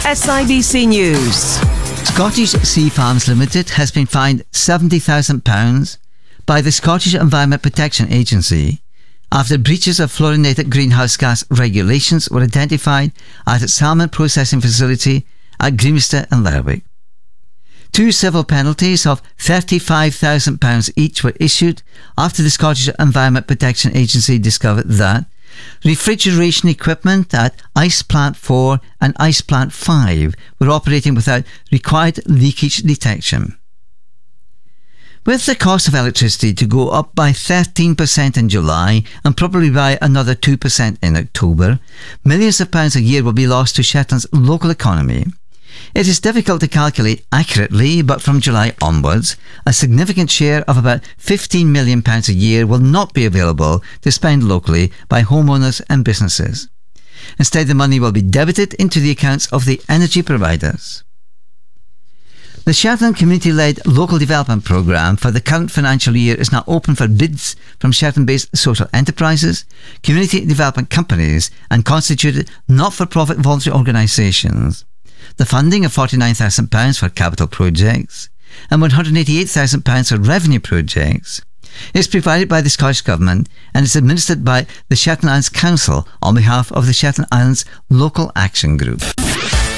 SIBC News. Scottish Sea Farms Limited has been fined £70,000 by the Scottish Environment Protection Agency after breaches of fluorinated greenhouse gas regulations were identified at its salmon processing facility at Grimstad and Lerwick. 2 civil penalties of £35,000 each were issued after the Scottish Environment Protection Agency discovered that refrigeration equipment at Ice Plant 4 and Ice Plant 5 were operating without required leakage detection. With the cost of electricity to go up by 13% in July and probably by another 2% in October, millions of pounds a year will be lost to Shetland's local economy. It is difficult to calculate accurately, but from July onwards, a significant share of about £15 million a year will not be available to spend locally by homeowners and businesses. Instead, the money will be debited into the accounts of the energy providers. The Shetland Community-led Local Development Programme for the current financial year is now open for bids from Shetland-based social enterprises, community development companies and constituted not-for-profit voluntary organisations. The funding of £49,000 for capital projects and £188,000 for revenue projects is provided by the Scottish Government and is administered by the Shetland Islands Council on behalf of the Shetland Islands Local Action Group.